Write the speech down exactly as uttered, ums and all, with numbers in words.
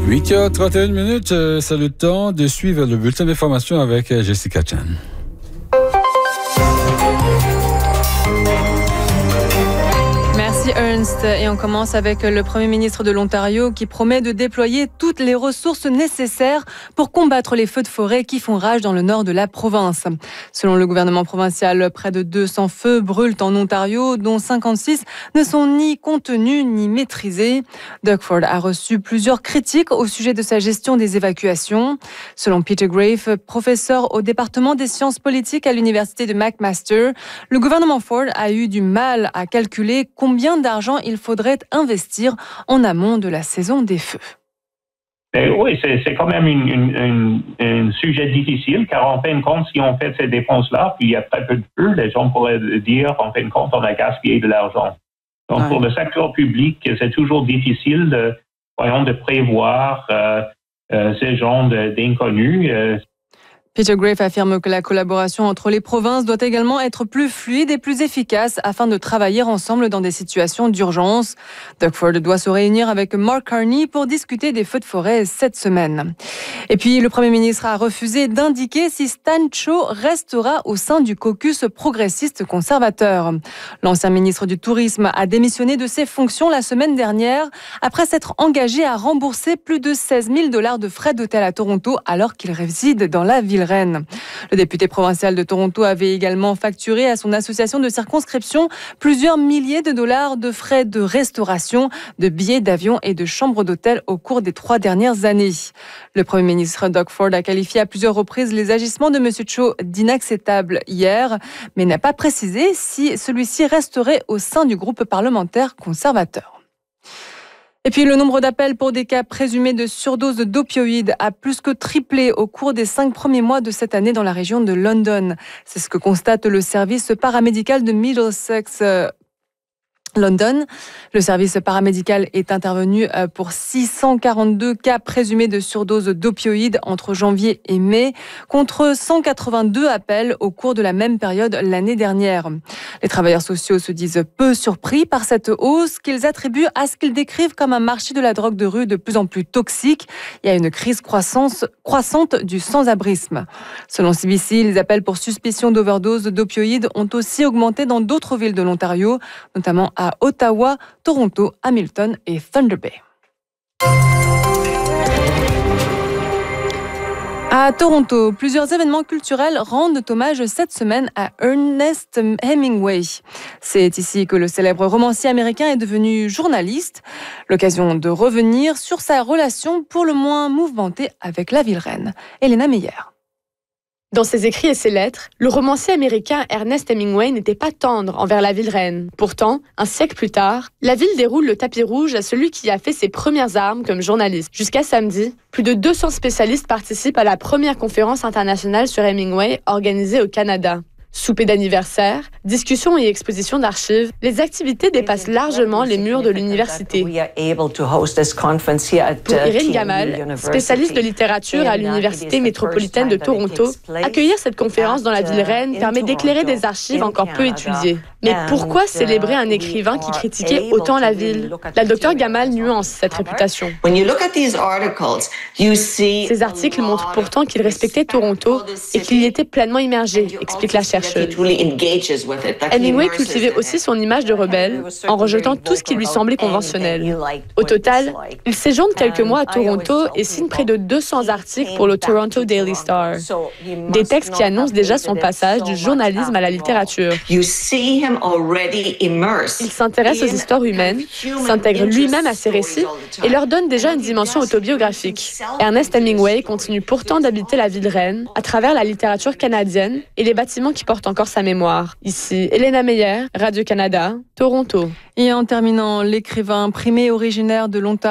huit heures trente et une minutes, euh, c'est le temps de suivre le bulletin d'information avec euh, Jessica Chan. Merci Ernst. Et on commence avec le Premier ministre de l'Ontario qui promet de déployer toutes les ressources nécessaires pour combattre les feux de forêt qui font rage dans le nord de la province. Selon le gouvernement provincial, près de deux cents feux brûlent en Ontario, dont cinquante-six ne sont ni contenus ni maîtrisés. Doug Ford a reçu plusieurs critiques au sujet de sa gestion des évacuations. Selon Peter Grafe, professeur au département des sciences politiques à l'université de McMaster, le gouvernement Ford a eu du mal à calculer combien d'argent il faudrait investir en amont de la saison des feux. Mais oui, c'est, c'est quand même un sujet difficile, car en fin de compte, si on fait ces dépenses-là, puis il y a très peu de feux, les gens pourraient dire, en fin de compte, on a gaspillé de l'argent. Donc, ouais. Pour le secteur public, c'est toujours difficile de, voyons, de prévoir euh, euh, ces genres de, d'inconnus. Euh, Peter Grafe affirme que la collaboration entre les provinces doit également être plus fluide et plus efficace afin de travailler ensemble dans des situations d'urgence. Doug Ford doit se réunir avec Mark Carney pour discuter des feux de forêt cette semaine. Et puis, le Premier ministre a refusé d'indiquer si Stan Cho restera au sein du caucus progressiste conservateur. L'ancien ministre du Tourisme a démissionné de ses fonctions la semaine dernière après s'être engagé à rembourser plus de seize mille dollars de frais d'hôtel à Toronto alors qu'il réside dans la ville reine. Le député provincial de Toronto avait également facturé à son association de circonscription plusieurs milliers de dollars de frais de restauration, de billets d'avion et de chambres d'hôtel au cours des trois dernières années. Le Premier ministre Doug Ford a qualifié à plusieurs reprises les agissements de M. Cho d'inacceptables hier, mais n'a pas précisé si celui-ci resterait au sein du groupe parlementaire conservateur. Et puis, le nombre d'appels pour des cas présumés de surdose d'opioïdes a plus que triplé au cours des cinq premiers mois de cette année dans la région de London. C'est ce que constate le service paramédical de Middlesex London. Le service paramédical est intervenu pour six cent quarante-deux cas présumés de surdose d'opioïdes entre janvier et mai, contre cent quatre-vingt-deux appels au cours de la même période l'année dernière. Les travailleurs sociaux se disent peu surpris par cette hausse qu'ils attribuent à ce qu'ils décrivent comme un marché de la drogue de rue de plus en plus toxique et à une crise croissance, croissante du sans-abrisme. Selon C B C, les appels pour suspicion d'overdose d'opioïdes ont aussi augmenté dans d'autres villes de l'Ontario, notamment à à Ottawa, Toronto, Hamilton et Thunder Bay. À Toronto, plusieurs événements culturels rendent hommage cette semaine à Ernest Hemingway. C'est ici que le célèbre romancier américain est devenu journaliste. L'occasion de revenir sur sa relation pour le moins mouvementée avec la ville reine. Elena Meyer. Dans ses écrits et ses lettres, le romancier américain Ernest Hemingway n'était pas tendre envers la ville reine. Pourtant, un siècle plus tard, la ville déroule le tapis rouge à celui qui a fait ses premières armes comme journaliste. Jusqu'à samedi, plus de deux cents spécialistes participent à la première conférence internationale sur Hemingway organisée au Canada. Souper d'anniversaire, discussions et expositions d'archives, les activités dépassent largement les murs de l'université. Pour Irene Gamal, spécialiste de littérature à l'Université métropolitaine de Toronto, accueillir cette conférence dans la ville reine permet d'éclairer des archives encore peu étudiées. Mais pourquoi célébrer un écrivain qui critiquait autant la ville? La docteure Gamal nuance cette réputation. Ces articles montrent pourtant qu'il respectait Toronto et qu'il y était pleinement immergé, explique la chercheuse. Hemingway cultivait aussi son image de rebelle en rejetant tout ce qui lui semblait conventionnel. Au total, il séjourne quelques mois à Toronto et signe près de deux cents articles pour le Toronto Daily Star. Des textes qui annoncent déjà son passage du journalisme à la littérature. Il s'intéresse aux histoires humaines, s'intègre lui-même à ses récits et leur donne déjà une dimension autobiographique. Ernest Hemingway continue pourtant d'habiter la ville reine à travers la littérature canadienne et les bâtiments qui portent encore sa mémoire. Ici, Elena Meyer, Radio-Canada, Toronto. Et en terminant, l'écrivain primé originaire de l'Ontario